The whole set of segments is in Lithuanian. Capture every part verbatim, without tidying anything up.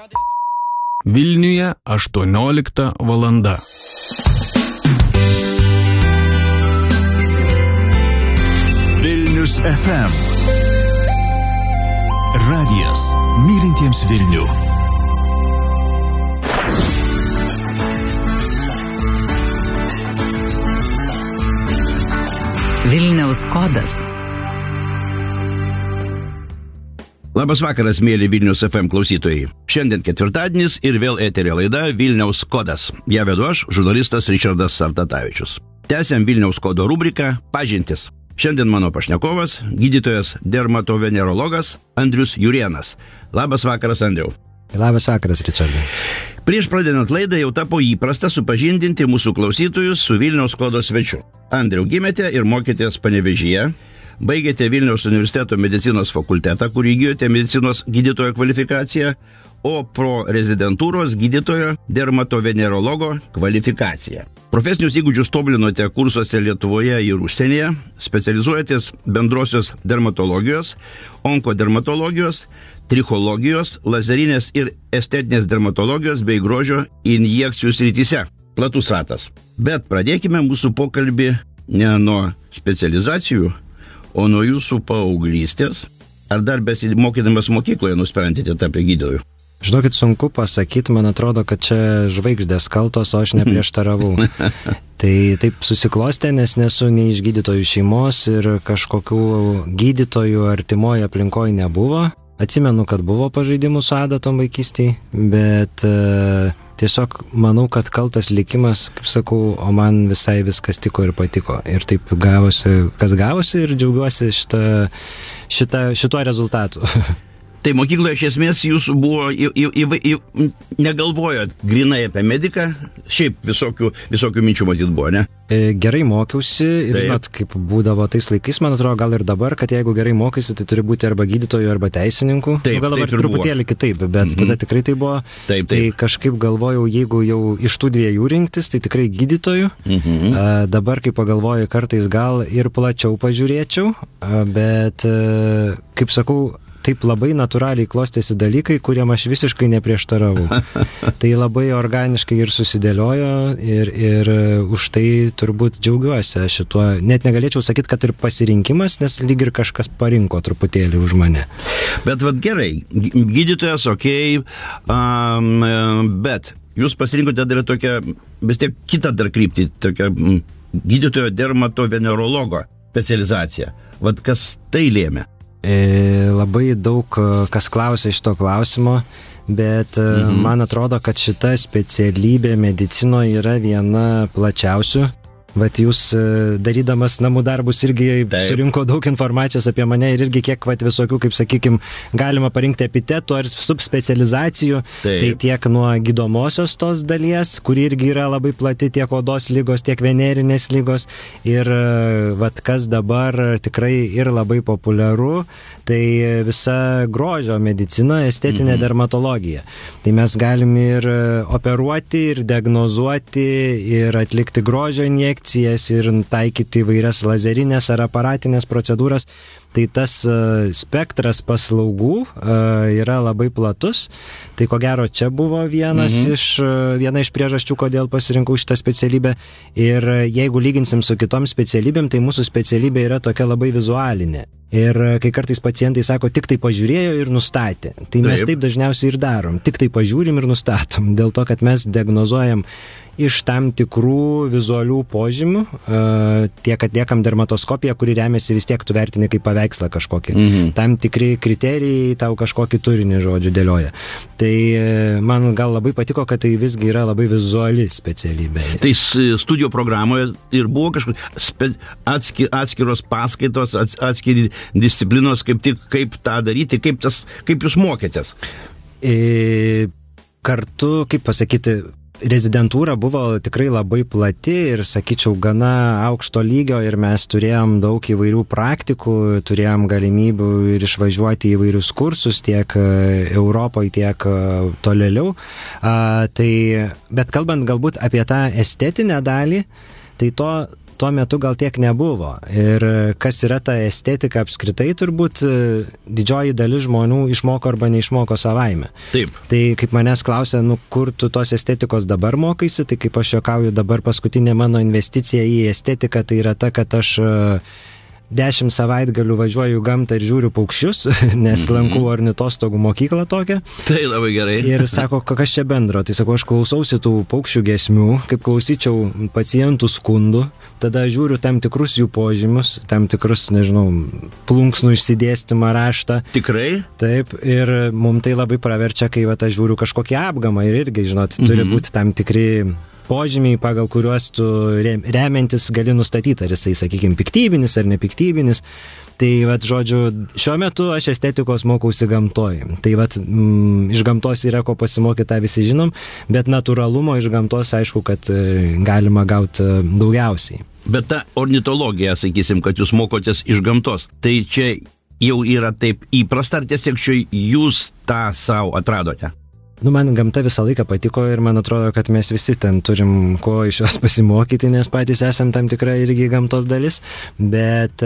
Vilniuje aštuoniolikta valanda. Vilnius F M. Radijas mylintiems Vilnių. Vilniaus kodas. Labas vakaras, mėly Vilnius F M klausytojai. Šiandien ketvirtadienis ir vėl eterio laida Vilniaus kodas. Ją vedu aš, žurnalistas Ričardas Sartatavičius. Tęsiam Vilniaus kodo rubriką Pažintis. Šiandien mano pašnekovas, gydytojas dermatovenerologas Andrius Jurėnas. Labas vakaras, Andriau. Labas vakaras, Ričardai. Prieš pradedant laidą jau tapo įprasta supažindinti mūsų klausytojus su Vilniaus kodo svečiu. Andriau, gimėte ir mokėtės Panevėžyje. Baigėte Vilniaus universiteto medicinos fakultetą, kur įgijote medicinos gydytojo kvalifikaciją, o pro rezidentūros gydytojo dermatovenerologo kvalifikaciją. Profesinius įgūdžius tobulinote kursuose Lietuvoje ir užsienyje, specializuojatės bendrosios dermatologijos, onkodermatologijos, trichologijos, lazerinės ir estetinės dermatologijos bei grožio injekcijų srityse. Platus ratas. Bet pradėkime mūsų pokalbį ne nuo specializacijų, o nuo jūsų paauglystės. Ar dar besimokydamas mokykloje nusprendėte tapti gydytoju? Žinokit, sunku pasakyti, man atrodo, kad čia žvaigždės kaltos, o aš neprieštaravau. Tai taip susiklostė, nes nesu nei iš gydytojų šeimos ir kažkokių gydytojų artimoje aplinkoje nebuvo. Atsimenu, kad buvo pažaidimų su adatom vaikystėje, bet e, tiesiog manau, kad kaltas likimas, kaip sakau, o man visai viskas tiko ir patiko. Ir taip gavosi, kas gavosi ir džiaugiuosi šitą, šitą, šituo rezultatu. Tai mokykloje iš esmės jūsų buvo, į, į, į, į, negalvojot grinai apie mediką, šiaip visokių, visokių minčių matyt buvo, ne? Gerai mokiausi ir Taip. žinot, kaip būdavo tais laikais, man atrodo, gal ir dabar, kad jeigu gerai mokaisi, tai turi būti arba gydytojų, arba teisininkų. Taip, nu, gal dabar taip ir truputėlį buvo. kitaip, bet Mhm. tada tikrai tai buvo. Taip, taip. Tai kažkaip galvojau, jeigu jau iš tų dviejų rinktis, tai tikrai gydytojų. Mhm. A, dabar, kai pagalvoju, kartais gal ir plačiau pažiūrėčiau, a, bet, a, kaip sakau, taip labai natūraliai klostėsi dalykai, kuriem aš visiškai neprieštaravau. Tai labai organiškai ir susidėliojo ir, ir už tai turbūt džiaugiuosi šituo. Net negalėčiau sakyti, kad ir pasirinkimas, nes lyg ir kažkas parinko truputėlį už mane. Bet vad gerai, gydytojas, okei, okay, um, bet jūs pasirinkote dar tokią, vis tiek kitą dar kryptį, tokią mm, gydytojo dermatovenerologo specializaciją. Vad kas tai lėmė? E, labai daug kas klausia iš to klausimo, bet mhm. man atrodo, kad šita specialybė medicinoje yra viena plačiausių. Vat jūs darydamas namų darbus irgi Taip. Surinko daug informacijos apie mane ir irgi kiek vat visokių, kaip sakykim, galima parinkti epitetų ar subspecializacijų. Taip. Tai tiek nuo gydomosios tos dalies, kuri irgi yra labai plati, tiek odos lygos, tiek venerinės lygos. Ir vat kas dabar tikrai ir labai populiaru, tai visa grožio medicina, estetinė mhm. dermatologija. Tai mes galim ir operuoti, ir diagnozuoti, ir atlikti grožio injekcijas, ir taikyti įvairias lazerinės ar aparatinės procedūras. Tai tas uh, spektras paslaugų uh, yra labai platus. Tai ko gero čia buvo vienas mhm. iš, uh, viena iš priežasčių, kodėl pasirinkau šitą specialybę. Ir uh, jeigu lyginsim su kitom specialybėm, tai mūsų specialybė yra tokia labai vizualinė. Ir uh, kai kartais pacientai sako, tik tai pažiūrėjo ir nustatė. Tai mes taip, taip dažniausiai ir darom. Tik tai pažiūrim ir nustatom. Dėl to, kad mes diagnozuojam iš tam tikrų vizualių požymių, uh, tiek atliekam dermatoskopiją, kuri remiasi vis tiek tu vertini kaip paveikslą kažkokį. Mhm. Tam tikri kriterijai tau kažkokį turinį žodžių dėlioja. Tai uh, man gal labai patiko, kad tai visgi yra labai vizuali specialybė. Tai studijų programoje ir buvo kažkokios spe, atski, atskiros paskaitos, ats, atskiri disciplinos, kaip, tik, kaip tą daryti, kaip, tas, kaip jūs mokėtės? E, kartu, kaip pasakyti, rezidentūra buvo tikrai labai plati ir, sakyčiau, gana aukšto lygio ir mes turėjom daug įvairių praktikų, turėjom galimybių ir išvažiuoti į įvairius kursus tiek Europoje, tiek tolėliau. A, tai, bet kalbant galbūt apie tą estetinę dalį, tai to tuo metu gal tiek nebuvo. Ir kas yra ta estetika apskritai, turbūt didžioji dalis žmonių išmoko arba neišmoko savaime. Taip. Tai kaip manęs klausia, nu kur tu tos estetikos dabar mokaisi, tai kaip aš juokauju, dabar paskutinė mano investicija į estetiką tai yra ta, kad aš dešimt savaitgalių važiuoju į gamtą ir žiūriu paukščius, nes mm-hmm. lankau ornitostogų mokyklą tokią. Tai labai gerai. Ir sako, kas čia bendro? Tai sako, aš klausausi tų paukščių giesmių, kaip klausyčiau pacientų skundų, tada žiūriu tam tikrus jų požymius, tam tikrus, nežinau, plunksnų išsidėstymą raštą. Tikrai? Taip, ir mum tai labai praverčia, kai va, aš žiūriu kažkokį apgamą ir irgi, žinot, turi mm-hmm. būti tam tikri požymiai, pagal kuriuos tu remiantis gali nustatyti, ar jisai, sakykime, piktybinis ar nepiktybinis. Tai, vat, žodžiu, šiuo metu aš estetikos mokausi gamtoj. Tai, vat, mm, iš gamtos yra ko pasimokyti, tą visi žinom, bet natūralumo iš gamtos, aišku, kad e, galima gauti e, daugiausiai. Bet ta ornitologija, sakysim, kad jūs mokotės iš gamtos, tai čia jau yra taip įprasta, ar tiesiog čia jūs tą savo atradote? Nu, man gamta visą laiką patiko ir man atrodo, kad mes visi ten turim ko iš jos pasimokyti, nes patys esam tam tikra irgi gamtos dalis, bet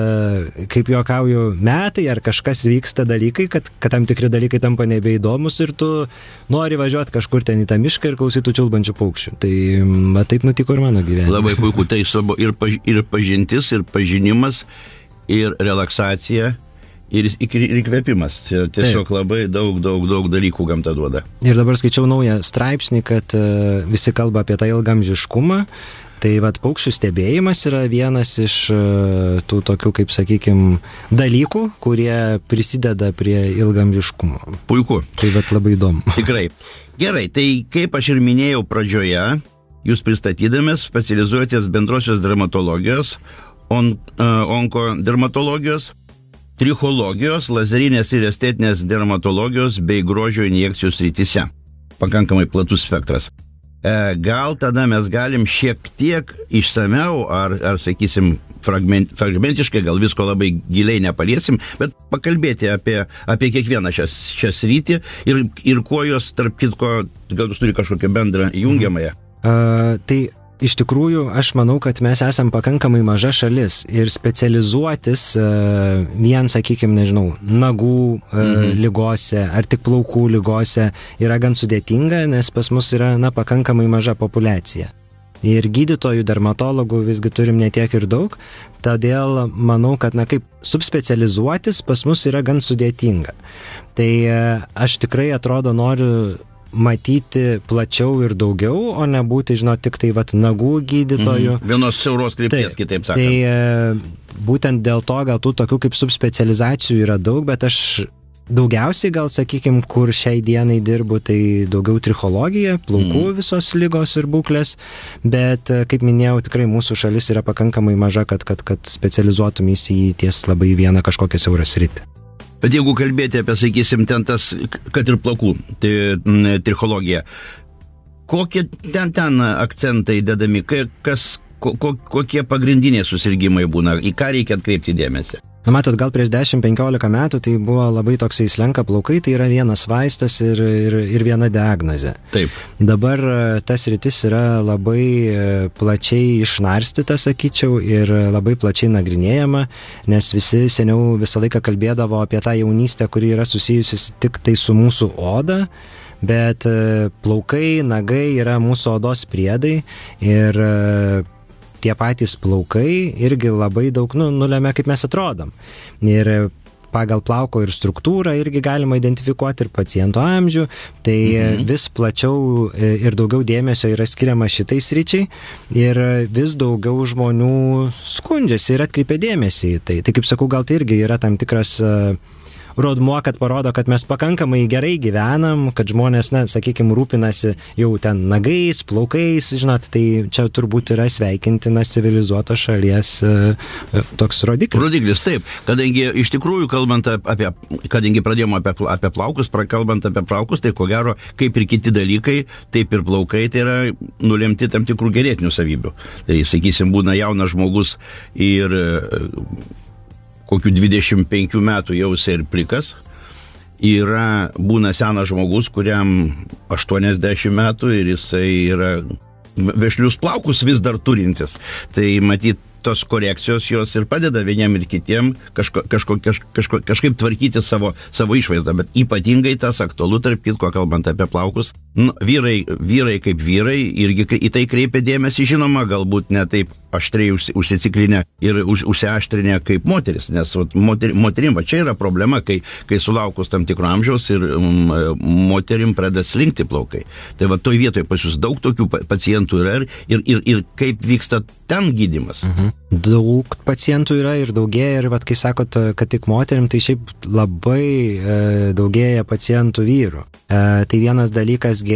e, kaip juokauju, metai ar kažkas vyksta dalykai, kad, kad tam tikri dalykai tampa nebeįdomus ir tu nori važiuoti kažkur ten į tą mišką ir klausytų čiulbančių paukščių. Tai va, taip nutiko ir mano gyvenime. Labai puiku, tai savo ir, paž, ir pažintis, ir pažinimas, ir relaksacija. Ir įkvėpimas. Tiesiog Taip. Labai daug, daug, daug dalykų gamta duoda. Ir dabar skaičiau naują straipsnį, kad uh, visi kalba apie tą ilgamžiškumą. Tai vat paukščių stebėjimas yra vienas iš uh, tų tokių, kaip sakykime, dalykų, kurie prisideda prie ilgamžiškumo. Puiku. Tai vat labai įdomu. Tikrai. Gerai, tai kaip aš ir minėjau pradžioje, jūs pristatydamės specializuojatės bendrosios dermatologijos, on, uh, onkodermatologijos, trichologijos, lazerinės ir estetinės dermatologijos bei grožio injekcijų srityse. Pakankamai platus spektras. E, gal tada mes galim šiek tiek išsameu, ar, ar sakysim, fragment, fragmentiškai, gal visko labai giliai nepaliesim, bet pakalbėti apie, apie kiekvieną šią, šią sritį ir, ir kuo jos, tarp kitko, gal jūs turi kažkokią bendrą jungiamąją? Uh, tai iš tikrųjų, aš manau, kad mes esam pakankamai maža šalis ir specializuotis uh, vien, sakykime, nežinau, nagų uh, mhm. lygose ar tik plaukų lygose yra gan sudėtinga, nes pas mus yra, na, pakankamai maža populiacija. Ir gydytojų, dermatologų visgi turim netiek ir daug, todėl manau, kad, na, kaip subspecializuotis pas mus yra gan sudėtinga. Tai uh, aš tikrai, atrodo, noriu matyti plačiau ir daugiau, o ne būti, žinot, tik tai vat nagų gydytojų. Mhm. Vienos siauros krypties, tai, kitaip sakant. Tai e, būtent dėl to gal tų tokių kaip subspecializacijų yra daug, bet aš daugiausiai gal, sakykime, kur šiai dienai dirbu, tai daugiau trichologija, plaukų mhm. visos ligos ir būklės, bet, kaip minėjau, tikrai mūsų šalis yra pakankamai maža, kad, kad, kad specializuotumės į ties labai vieną kažkokią siaurą sritį. Bet jeigu kalbėti apie, sakysim, ten tas, kad ir plaukų, tai trichologija, kokie ten, ten akcentai dedami, kas, ko, ko, kokie pagrindiniai susirgimai būna, į ką reikia atkreipti dėmesį? Na, matot, gal prieš dešimt penkiolika metų tai buvo labai toksai slenka plaukai, tai yra vienas vaistas ir, ir, ir viena diagnozė. Taip. Dabar tas rytis yra labai plačiai išnarstyta, sakyčiau, ir labai plačiai nagrinėjama, nes visi seniau visą laiką kalbėdavo apie tą jaunystę, kuri yra susijusi tik tai su mūsų oda, bet plaukai, nagai yra mūsų odos priedai ir tie patys plaukai irgi labai daug nu, nulemia, kaip mes atrodom. Ir pagal plauko ir struktūrą irgi galima identifikuoti ir paciento amžių, tai mhm. vis plačiau ir daugiau dėmesio yra skiriama šitai sričiai ir vis daugiau žmonių skundžiasi ir atkreipia dėmesį. Tai, tai kaip sakau, gal tai irgi yra tam tikras rodmuo, kad parodo, kad mes pakankamai gerai gyvenam, kad žmonės, na, sakykime, rūpinasi jau ten nagais, plaukais, žinot, tai čia turbūt yra sveikintinas civilizuotos šalies e, toks rodiklis. Rodiklis, taip, kadangi iš tikrųjų, kalbant apie, kadangi pradėjome apie, apie plaukus, prakalbant apie plaukus, tai ko gero, kaip ir kiti dalykai, taip ir plaukai, tai yra nulemti tam tikrų geretinių savybių. Tai, sakysim, būna jaunas žmogus ir kokių dvidešimt penkių metų jau jisai ir plikas. Yra, būna senas žmogus, kuriam aštuoniasdešimt metų ir jisai yra vešlius plaukus vis dar turintis. Tai matyt, tos korekcijos jos ir padeda vieniem ir kitiem kažko, kažko, kažko, kažko, kažkaip tvarkyti savo, savo išvaizdą, bet ypatingai tas aktualu, tarp kitko, kalbant apie plaukus. Nu, vyrai, vyrai kaip vyrai irgi į tai kreipia dėmesį, žinoma, galbūt ne taip aštriai užsiciklinę ir už, užsiaštrinę kaip moteris, nes vat, moter, moterim, va čia yra problema, kai, kai sulaukus tam tikro amžiaus ir um, moterim pradeda slinkti plaukai. Tai va toj vietoj pas jūs daug tokių pacientų yra ir, ir, ir, ir kaip vyksta ten gydymas. Mhm. Daug pacientų yra ir daugėja, ir vat, kai sakot, kad tik moterim, tai šiaip labai e, daugėja pacientų vyrų. E, tai vienas dalykas